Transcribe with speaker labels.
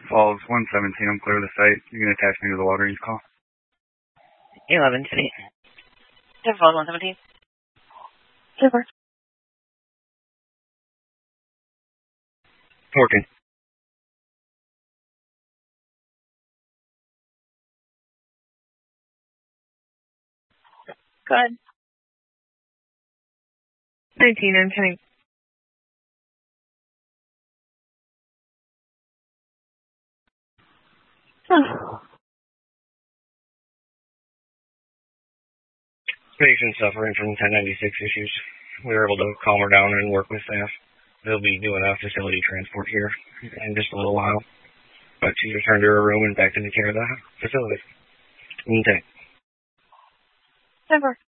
Speaker 1: Falls 117, I'm clear of the site. You can attach me to the water use call.
Speaker 2: 11 City. Falls 117. Super.
Speaker 1: Working.
Speaker 2: Good. 19, I'm coming.
Speaker 1: Patient suffering from 1096 issues. We were able to calm her down and work with staff. They'll be doing a facility transport here in just a little while. But she returned to her room and back into care of the facility. Okay.
Speaker 2: Super.